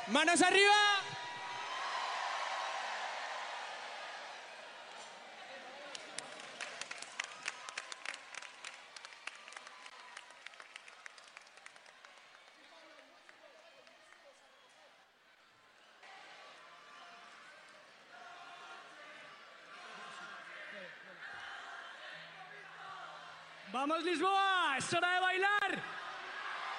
¡Manos arriba! ¡Vamos, Lisboa! ¡Es hora de bailar!